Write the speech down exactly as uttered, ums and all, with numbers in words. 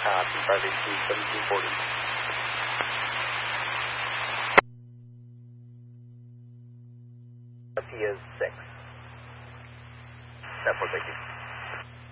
Copy, five eight two, seventeen forty. P is six. That was